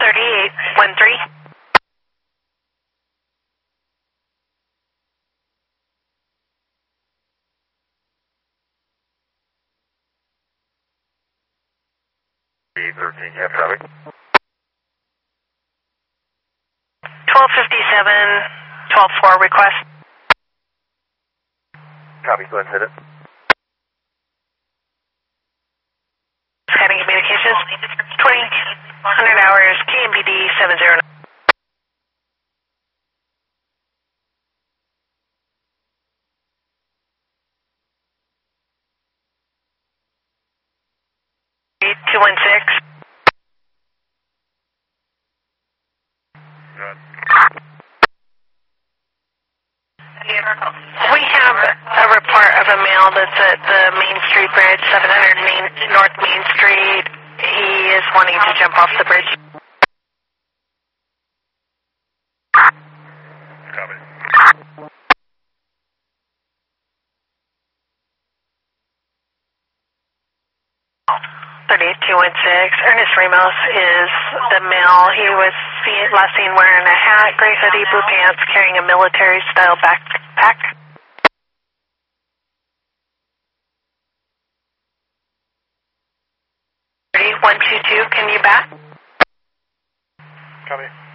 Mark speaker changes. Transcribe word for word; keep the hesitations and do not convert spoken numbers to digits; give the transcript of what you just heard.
Speaker 1: thirty-eight one three.
Speaker 2: thirteen, yeah, traffic.
Speaker 1: twelve fifty-seven, twelve four request.
Speaker 2: Copy, go ahead and hit it.
Speaker 1: Scanning communications. twenty hundred hours, K M B D seven zero nine. two one six. We have a report of a male that's at the Main Street Bridge, seven hundred Main, North Main Street. He is wanting to jump off the bridge.
Speaker 2: Copy.
Speaker 1: thirty-eight two one six. Ernest Ramos is the male. He was seen, last seen wearing a hat, gray hoodie, blue pants, carrying a military-style backpack. thirty one two two, can you back?
Speaker 2: Copy.